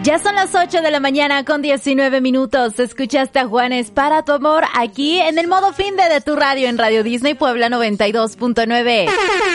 Ya son las 8 de la mañana con 19 minutos. Escuchaste a Juanes para tu amor aquí en el modo fin de tu radio en Radio Disney Puebla 92.9.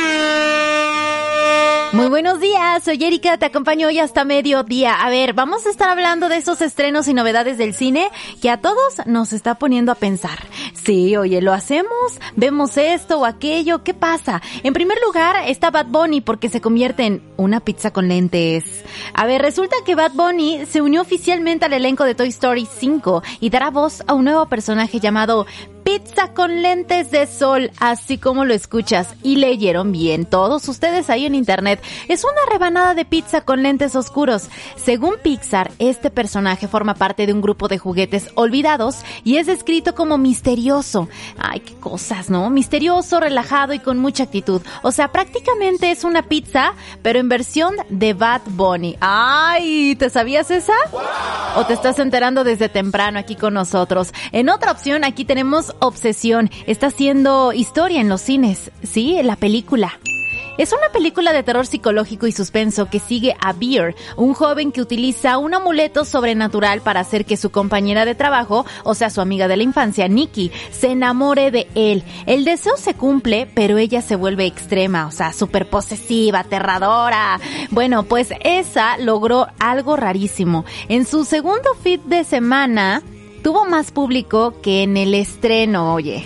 Muy buenos días, soy Erika, te acompaño hoy hasta mediodía. A ver, vamos a estar hablando de esos estrenos y novedades del cine que a todos nos está poniendo a pensar. Sí, oye, ¿lo hacemos? ¿Vemos esto o aquello? ¿Qué pasa? En primer lugar está Bad Bunny porque se convierte en una pizza con lentes. A ver, resulta que Bad Bunny se unió oficialmente al elenco de Toy Story 5 y dará voz a un nuevo personaje llamado Pizza con lentes de sol, así como lo escuchas. Y leyeron bien todos ustedes ahí en internet. Es una rebanada de pizza con lentes oscuros. Según Pixar, este personaje forma parte de un grupo de juguetes olvidados y es descrito como misterioso. Ay, qué cosas, ¿no? Misterioso, relajado y con mucha actitud. O sea, prácticamente es una pizza, pero en versión de Bad Bunny. Ay, ¿te sabías esa? ¿O te estás enterando desde temprano aquí con nosotros? En otra opción, aquí tenemos Obsesión. Está haciendo historia en los cines. Sí, en la película. Es una película de terror psicológico y suspenso que sigue a Beer, un joven que utiliza un amuleto sobrenatural para hacer que su compañera de trabajo, o sea, su amiga de la infancia, Nikki, se enamore de él. El deseo se cumple, pero ella se vuelve extrema, o sea, súper posesiva, aterradora. Bueno, pues esa logró algo rarísimo. En su segundo fin de semana tuvo más público que en el estreno, oye.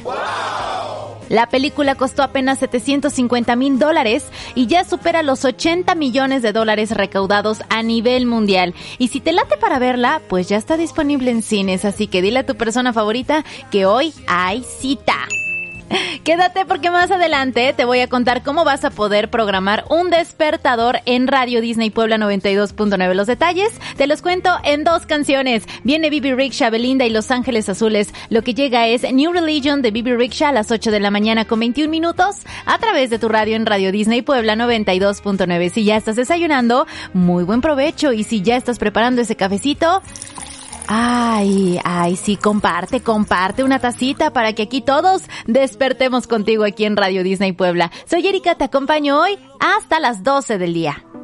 La película costó apenas $750,000 y ya supera los $80 millones recaudados a nivel mundial. Y si te late para verla, pues ya está disponible en cines, así que dile a tu persona favorita que hoy hay cita. Quédate porque más adelante te voy a contar cómo vas a poder programar un despertador en Radio Disney Puebla 92.9. Los detalles te los cuento en dos canciones. Viene Bibi Rexha, Belinda y Los Ángeles Azules. Lo que llega es New Religion de Bibi Rexha a las 8 de la mañana con 21 minutos a través de tu radio en Radio Disney Puebla 92.9. Si ya estás desayunando, muy buen provecho. Y si ya estás preparando ese cafecito, ay, sí, comparte una tacita para que aquí todos despertemos contigo aquí en Radio Disney Puebla. Soy Erika, te acompaño hoy hasta las 12 del día.